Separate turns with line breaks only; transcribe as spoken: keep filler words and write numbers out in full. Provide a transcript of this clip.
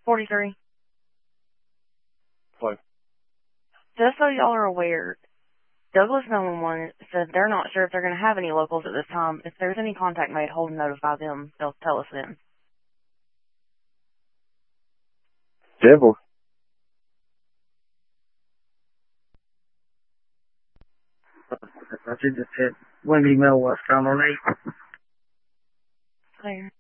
forty-three.
What?
Just so y'all are aware, Douglas nine one one said they're not sure if they're going to have any locals at this time. If there's any contact made, hold and notify them. They'll tell us then.
Devil.
I should just hit Wendy Mill West on eight.
Clear.